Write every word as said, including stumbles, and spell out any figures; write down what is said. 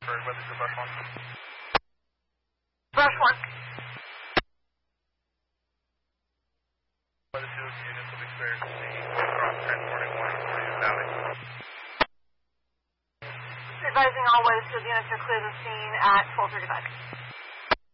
For weather to brush one. Brush one. Weather two units will be cleared to see across transporting one for you valley. Advising all weather two units are clear of the scene at twelve thirty-five.